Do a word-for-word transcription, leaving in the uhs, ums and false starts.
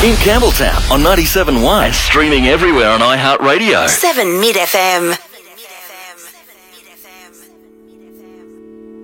In Campbelltown on ninety-seven point one and streaming everywhere on iHeartRadio. seven Mid F M.